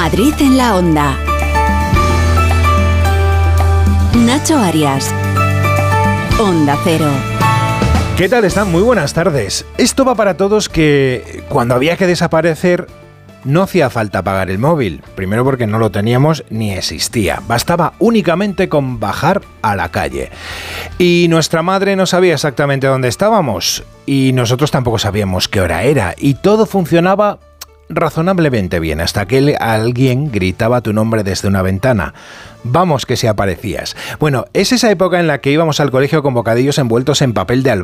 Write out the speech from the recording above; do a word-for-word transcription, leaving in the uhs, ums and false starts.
Madrid en la Onda. Nacho Arias. Onda Cero. ¿Qué tal están? Muy buenas tardes. Esto va para todos que cuando había que desaparecer no hacía falta apagar el móvil. Primero porque no lo teníamos ni existía. Bastaba únicamente con bajar a la calle. Y nuestra madre no sabía exactamente dónde estábamos. Y nosotros tampoco sabíamos qué hora era. Y todo funcionaba razonablemente bien hasta que alguien gritaba tu nombre desde una ventana. Vamos que si aparecías. Bueno, es esa época en la que íbamos al colegio con bocadillos envueltos en papel de albahaca.